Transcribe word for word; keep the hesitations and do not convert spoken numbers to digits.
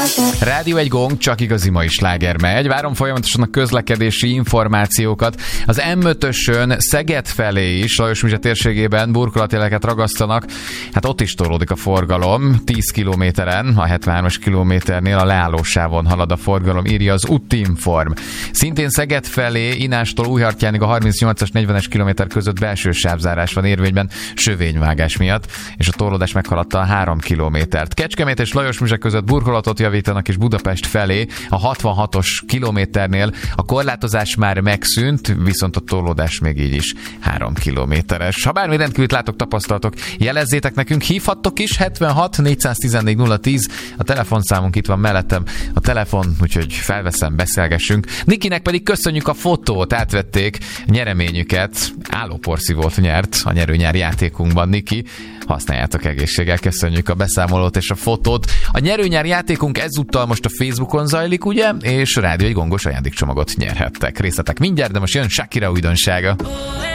Rádió egy gong, csak igazi mai sláger megy. Várom folyamatosan a közlekedési információkat. Az em ötösön Szeged felé is, Lajos-Mizse térségében burkolatjeleket ragasztanak. Hát ott is tolódik a forgalom. tíz kilométeren, a hetvenhármas kilométernél a leállósávon halad a forgalom, írja az Útinform. Szintén Szeged felé, Inástól Újhartyánig a harmincnyolcas negyvenes kilométer között belső sávzárás van érvényben sövényvágás miatt, és a torlódás meghaladta a három kilométert. Kecskemét és Lajos-Mizse között burkolatot javítanak, és Budapest felé a hatvanhatos kilométernél a korlátozás már megszűnt, viszont a torlódás még így is három kilométeres. Ha bármi rendkívült látok, tapasztalatok, jelezzétek nekünk, hívhattok is, hetvenhat négyszáztizennégy nulla tíz, a telefonszámunk itt van mellettem, a telefon, úgyhogy felveszem, beszélgessünk. Nikinek pedig köszönjük a fotót, átvették nyereményüket, állóporszívót nyert a nyerőnyár játékunkban, Niki. Használjátok egészséggel, köszönjük a beszámolót és a fotót. A nyerőnyár játékunk ezúttal most a Facebookon zajlik, ugye? És Rádió egy gongos ajándékcsomagot nyerhettek. Részletek mindjárt, de most jön Shakira újdonsága.